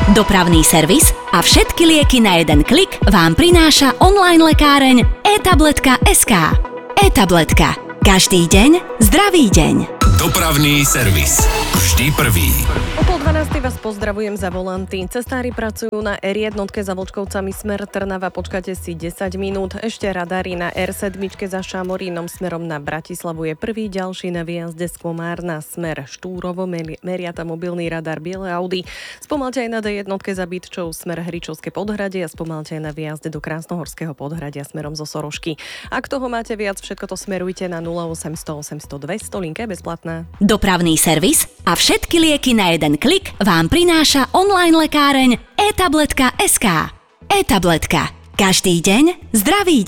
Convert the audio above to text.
Dopravný servis a všetky lieky na jeden klik vám prináša online lekáreň e-tabletka.sk. E-tabletka. Každý deň zdravý deň. Dopravný servis. Vždy prvý. O 12:00 vás pozdravujem za volanty. Cestári pracujú na R1 za Vlčkovcami smer Trnava. Počkajte si 10 minút. Ešte radári na R7 za Šamorínom smerom na Bratislavu je prvý, ďalší na výjazde z Komárna smer Štúrovo. Meria tam mobilný radar biele Audi. Spomalte aj na D1 za Bytčou smer Hričovské Podhradie a spomalte aj na výjazde do Krásnohorského Podhradia smerom zo Sorošky. Ak toho máte viac, všetko to smerujte na 0800 800 200, linka je bezplatná. Dopravný servis a všetky lieky na jeden klik vám prináša online lekáreň e-tabletka.sk. E-tabletka. Každý deň zdravý deň.